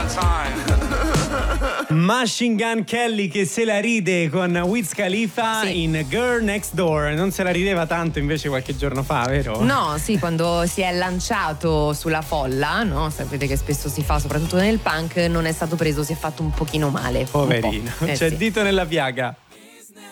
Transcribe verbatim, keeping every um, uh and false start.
Machine Gun Kelly che se la ride con Wiz Khalifa sì. in Girl Next Door. Non se la rideva tanto invece qualche giorno fa, vero? No, sì, quando si è lanciato sulla folla, no? Sapete che spesso si fa soprattutto nel punk, non è stato preso, si è fatto un pochino male. Poverino, po'. Eh, c'è sì. dito nella piaga.